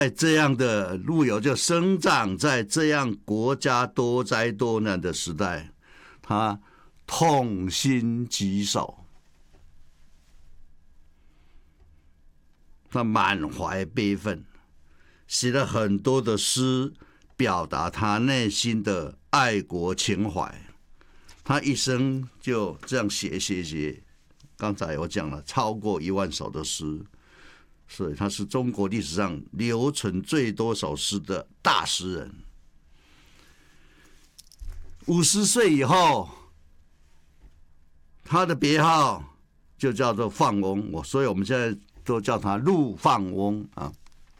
在这样的陆游就生长在这样国家多灾多难的时代，他痛心疾首，他满怀悲愤，写了很多的诗，表达他内心的爱国情怀。他一生就这样写，刚才我讲了超过1万首的诗，所以他是中国历史上留存最多首诗的大诗人。50岁以后，他的别号就叫做放翁，所以我们现在都叫他陆放翁啊。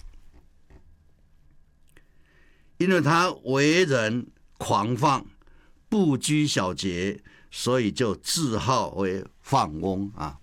因为他为人狂放，不拘小节，所以就自号为放翁啊。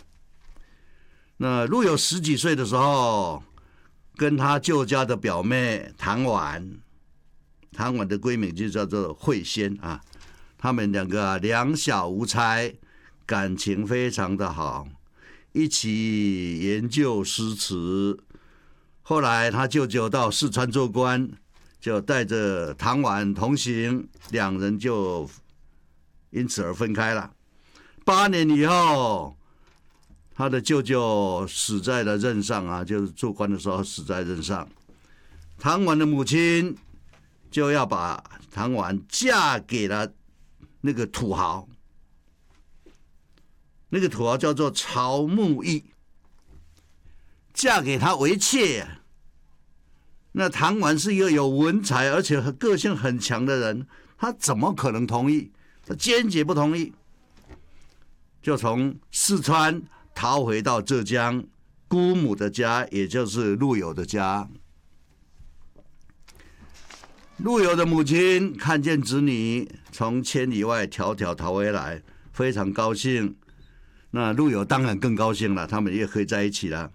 那陆游10几岁的时候，跟他舅家的表妹唐婉的闺名就叫做惠仙啊，他们两个两小无猜，感情非常的好，一起研究诗词。后来他舅舅到四川做官，就带着唐婉同行，两人就因此而分开了。8年以后，他的舅舅死在了任上啊，就是做官的时候死在任上。唐婉的母亲就要把唐婉嫁给了那个土豪，那个土豪叫做曹木易，嫁给他为妾。那唐婉是一个有文采而且个性很强的人，他怎么可能同意？他坚决不同意，就从四川逃回到浙江姑母的家，也就是陆游的家。陆游的母亲看见子女从千里外迢迢逃回来，非常高兴。那陆游当然更高兴了，他们也可以在一起了。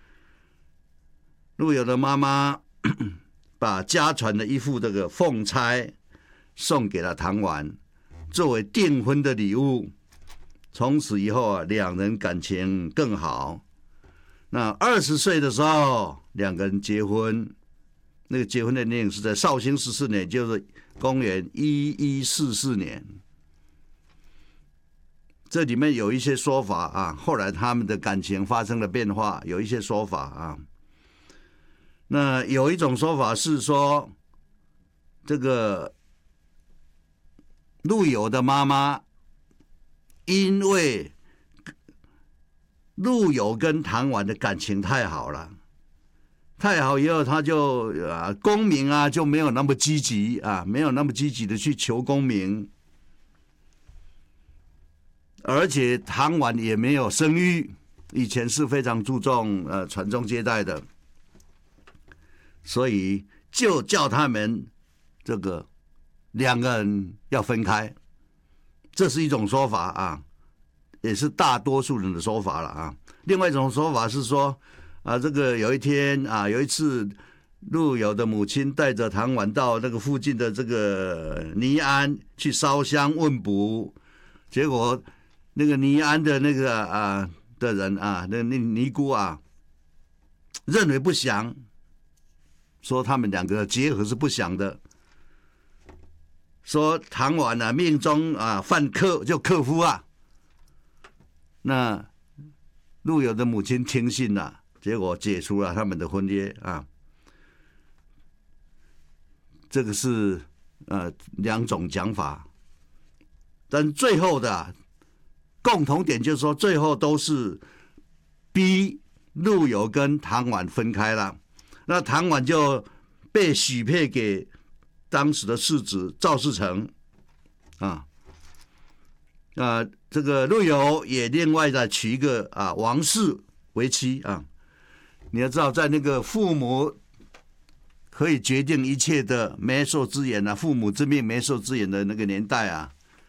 陆游的妈妈把家传的一副这个凤钗送给了唐婉，作为订婚的礼物。从此以后啊，两人感情更好。那20岁的时候，两个人结婚。那个结婚的年龄是在绍兴14年，就是公元1144年。这里面有一些说法啊，后来他们的感情发生了变化，有一些说法啊。那有一种说法是说，这个陆游的妈妈因为陆游跟唐婉的感情太好了，太好以后，他就功名啊就没有那么积极啊，没有那么积极的去求功名，而且唐婉也没有生育，以前是非常注重传宗接代的，所以就叫他们这个两个人要分开，这是一种说法啊，也是大多数人的说法了啊。另外一种说法是说，这个有一次，陆游的母亲带着唐婉到那个附近的这个尼安去烧香问卜，结果那个尼安的那个的人啊，那尼姑啊，认为不祥，说他们两个结合是不祥的，说唐婉啊命中犯克，就克夫啊。那陆游的母亲听信了。结果解除了他们的婚约啊，这个是两种讲法，但最后的共同点就是说，最后都是逼陆游跟唐婉分开了。那唐婉就被许配给当时的世子赵世成这个陆游也另外再娶一个王氏为妻啊。你要知道，在那个父母可以决定一切的媒妁之言父母之命媒妁之言的那个年代啊，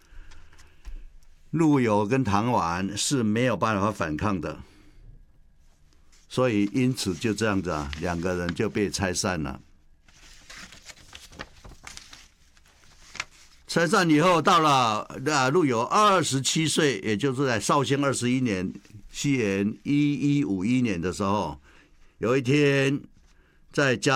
陆游跟唐婉是没有办法反抗的，所以因此就这样子两个人就被拆散了。拆散以后，到了陆游27岁，也就是在绍兴21年，西元1151年的时候。有一天， 在家